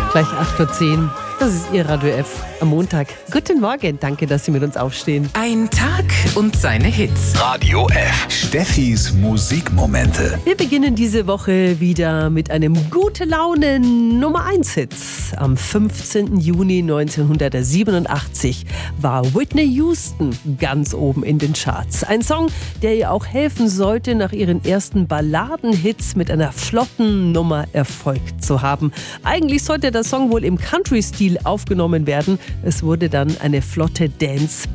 Gleich 8:10 Uhr. Das ist Ihr Radio F am Montag. Guten Morgen, danke, dass Sie mit uns aufstehen. Ein Tag und seine Hits. Radio F. Steffis Musikmomente. Wir beginnen diese Woche wieder mit einem gute Laune Nummer 1 Hit. Am 15. Juni 1987 war Whitney Houston ganz oben in den Charts. Ein Song, der ihr auch helfen sollte, nach ihren ersten Balladenhits mit einer flotten Nummer Erfolg zu haben. Eigentlich sollte der Song wohl im Country-Stil aufgenommen werden. Es wurde dann eine flotte Dance